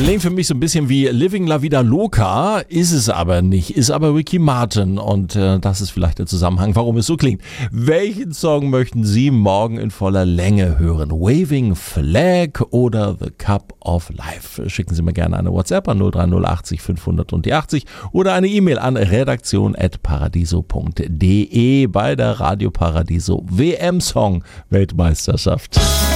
Klingt für mich so ein bisschen wie Living La Vida Loca, ist es aber nicht, ist aber Ricky Martin und das ist vielleicht der Zusammenhang, warum es so klingt. Welchen Song möchten Sie morgen in voller Länge hören? Waving Flag oder The Cup of Life? Schicken Sie mir gerne eine WhatsApp an 03080 500 und die 80 oder eine E-Mail an redaktion@paradiso.de bei der Radio Paradiso WM-Song Weltmeisterschaft.